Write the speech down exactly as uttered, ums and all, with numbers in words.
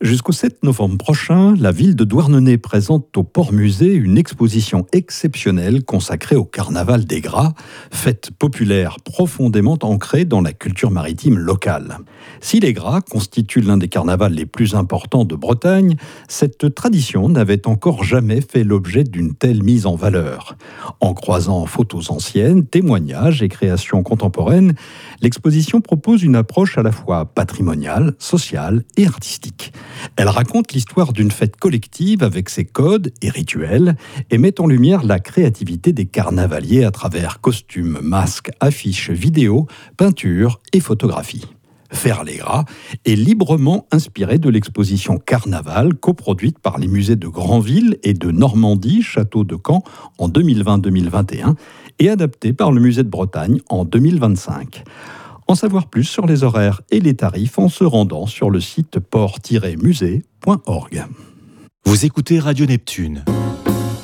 Jusqu'au sept novembre prochain, la ville de Douarnenez présente au Port-Musée une exposition exceptionnelle consacrée au Carnaval des Gras, fête populaire profondément ancrée dans la culture maritime locale. Si les Gras constituent l'un des carnavals les plus importants de Bretagne, cette tradition n'avait encore jamais fait l'objet d'une telle mise en valeur. En croisant photos anciennes, témoignages et créations contemporaines, l'exposition propose une approche à la fois patrimoniale, sociale et artistique. Elle raconte l'histoire d'une fête collective avec ses codes et rituels et met en lumière la créativité des carnavaliers à travers costumes, masques, affiches, vidéos, peintures et photographies. Faire les Gras est librement inspiré de l'exposition Carnaval coproduite par les musées de Granville et de Normandie, Château de Caen en deux mille vingt deux mille vingt et un et adaptée par le musée de Bretagne en deux mille vingt-cinq. En savoir plus sur les horaires et les tarifs en se rendant sur le site port tiret musée point org. Vous écoutez Radio Neptune.